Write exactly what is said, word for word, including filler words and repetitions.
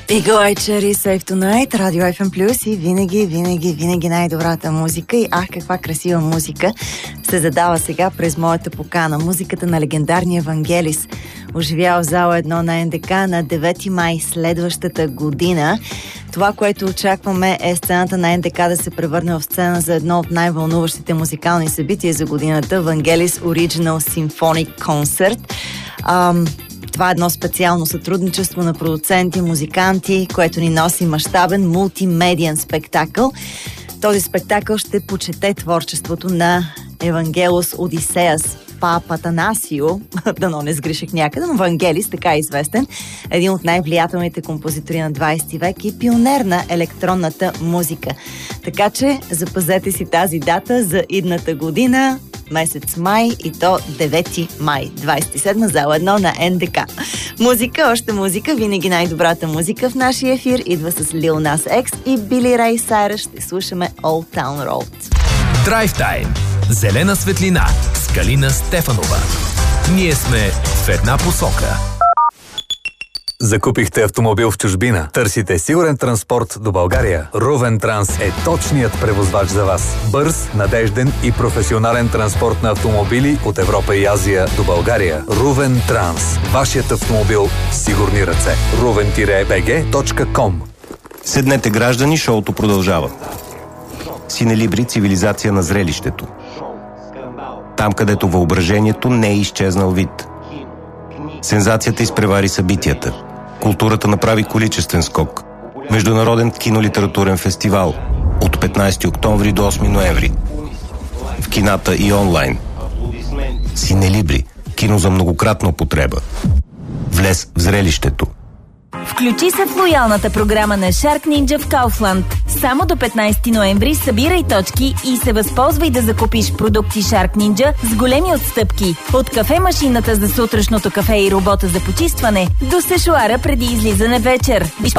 Иго Айчери, Save Tonight, Радио Еф Ем Плюс и винаги, винаги, винаги най-добрата музика. И ах, каква красива музика се задава сега през моята покана. Музиката на легендарния Вангелис, оживял в зала едно на Ен Де Ка на девети май следващата година. Това, което очакваме, е сцената на Ен Де Ка да се превърне в сцена за едно от най-вълнуващите музикални събития за годината — Vangelis Original Symphonic Concert. Ам... Това е едно специално сътрудничество на продуценти, музиканти, което ни носи мащабен мултимедиен спектакъл. Този спектакъл ще почете творчеството на Евангелос Одисеас Папатанасио, дано не сгреших някъде, но Вангелис, така е известен, един от най-влиятелните композитори на двайсети век и пионер на електронната музика. Така че запазете си тази дата за идната година, месец май, и то девети май, двайсет и седма, зала едно на Ен Де Ка. Музика, още музика, винаги най-добрата музика в нашия ефир идва с Lil Nas X и Билли Рей Сайръс. Ще слушаме Old Town Road. Драйв Тайм. Зелена светлина с Калина Стефанова. Ние сме в една посока. Закупихте автомобил в чужбина? Търсите сигурен транспорт до България? Рувен Транс е точният превозвач за вас. Бърз, надежден и професионален транспорт на автомобили от Европа и Азия до България. Рувен Транс. Вашият автомобил в сигурни ръце. рувен би джи точка ком. Седнете, граждани, шоуто продължава. Синелибри, цивилизация на зрелището. Там, където въображението не е изчезнал вид. Сензацията изпревари събитията. Културата направи количествен скок. Международен кинолитературен фестивал от петнайсети октомври до осми ноември. В кината и онлайн. Синелибри. Кино за многократна употреба. Влез в зрелището. Включи се в лоялната програма на Shark Ninja в Kaufland. Само до петнайсети ноември събирай точки и се възползвай да закупиш продукти Shark Ninja с големи отстъпки. От кафе-машината за сутрешното кафе и робота за почистване до сешоара преди излизане вечер.